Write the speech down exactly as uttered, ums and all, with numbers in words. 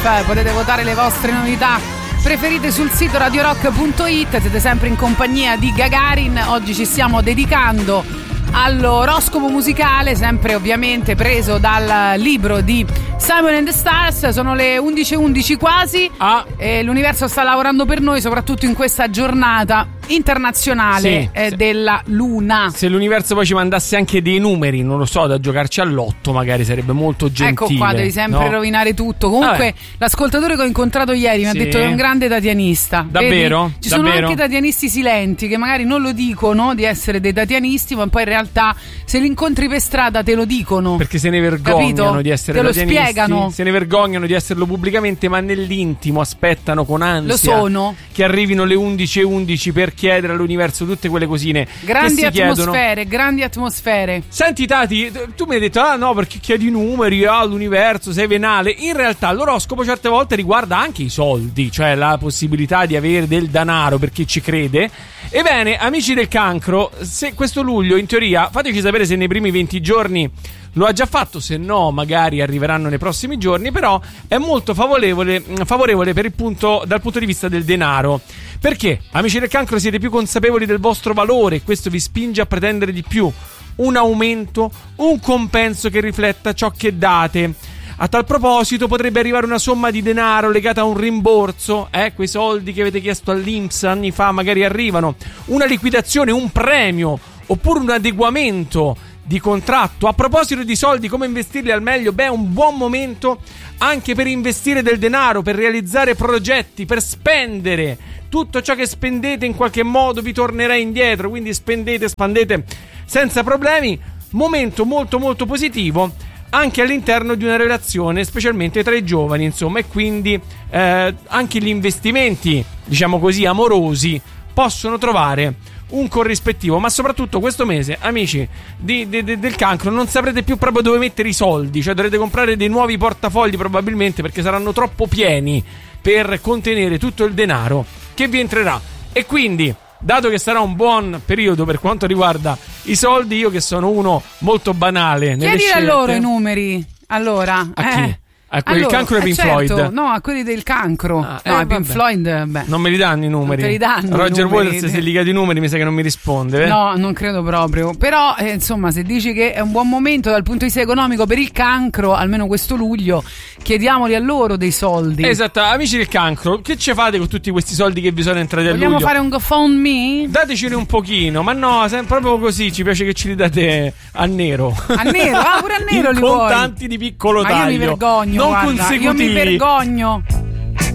F. Potete votare le vostre novità preferite sul sito radio rock punto it. Siete sempre in compagnia di Gagarin. Oggi ci stiamo dedicando all'oroscopo musicale, sempre ovviamente preso dal libro di Simon and the Stars. Sono le undici e undici quasi ah. e l'universo sta lavorando per noi, soprattutto in questa giornata internazionale sì, eh, sì. della luna. Se l'universo poi ci mandasse anche dei numeri, non lo so, da giocarci all'otto, magari sarebbe molto gentile. Ecco qua, devi sempre no? rovinare tutto. Comunque, ah, l'ascoltatore che ho incontrato ieri mi sì. ha detto che è un grande tatianista. Davvero? Vedi? Ci Davvero? sono anche tatianisti silenti che magari non lo dicono di essere dei tatianisti, ma poi in realtà se li incontri per strada te lo dicono. Perché se ne vergognano, capito? di essere te lo tatianisti. Spiegano. Se ne vergognano di esserlo pubblicamente, ma nell'intimo aspettano con ansia lo sono. che arrivino le undici e undici per chiedere all'universo tutte quelle cosine grandi che si atmosfere, chiedono. grandi atmosfere. Senti Tati, tu mi hai detto ah no perché chiedi i numeri all'universo, sei venale. In realtà l'oroscopo certe volte riguarda anche i soldi, cioè la possibilità di avere del denaro per chi ci crede. Ebbene, amici del Cancro, se questo luglio in teoria, fateci sapere se nei primi venti giorni lo ha già fatto, se no magari arriveranno nei prossimi giorni, però è molto favorevole, favorevole per il punto, dal punto di vista del denaro. Perché, amici del Cancro, siete più consapevoli del vostro valore e questo vi spinge a pretendere di più, un aumento, un compenso che rifletta ciò che date. A tal proposito potrebbe arrivare una somma di denaro legata a un rimborso, eh, quei soldi che avete chiesto all'I N P S anni fa magari arrivano, una liquidazione, un premio, oppure un adeguamento di contratto. A proposito di soldi, come investirli al meglio? Beh, è un buon momento anche per investire del denaro, per realizzare progetti, per spendere. Tutto ciò che spendete in qualche modo vi tornerà indietro, quindi spendete, spandete senza problemi. Momento molto molto positivo anche all'interno di una relazione, specialmente tra i giovani, insomma, e quindi eh, anche gli investimenti, diciamo così, amorosi possono trovare un corrispettivo. Ma soprattutto questo mese, amici di, di, di, del Cancro, non saprete più proprio dove mettere i soldi, cioè dovrete comprare dei nuovi portafogli probabilmente, perché saranno troppo pieni per contenere tutto il denaro che vi entrerà. E quindi, dato che sarà un buon periodo per quanto riguarda i soldi, io che sono uno molto banale nelle chiedi scelte, a loro i numeri. Allora, a eh. chi? A quelli allora, del Cancro e Pink eh certo, Floyd? No, a quelli del Cancro. Ah, no, eh, i Pink vabbè. Floyd, beh. Non me li danno i numeri. Non te li danno Roger i numeri. Waters, se gli chiedi i numeri, mi sa che non mi risponde. Eh? No, non credo proprio. Però, eh, insomma, se dici che è un buon momento dal punto di vista economico per il Cancro, almeno questo luglio, chiediamoli a loro dei soldi. Esatto, amici del Cancro, che ci fate con tutti questi soldi che vi sono entrati a luglio? Vogliamo fare un GoFundMe? Datecene un pochino, ma no, se- proprio così, ci piace che ce li date a nero. A nero? Ah, pure a nero in li vuoi? contanti di piccolo Ma taglio. io mi vergogno, non guarda, consecutivi. io mi vergogno.